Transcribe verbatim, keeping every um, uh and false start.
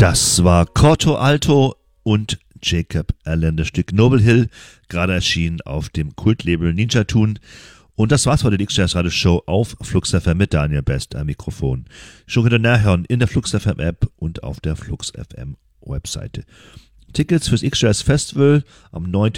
Das war Corto Alto und Jacob Allen, das Stück Noble Hill, gerade erschienen auf dem Kultlabel Ninja Tune. Und das war's heute, die X-Jazz Radio Show auf Flux F M mit Daniel Best am Mikrofon. Schon könnt ihr nachhören in der Flux F M App und auf der Flux F M Webseite. Tickets fürs X-Jazz Festival am neunten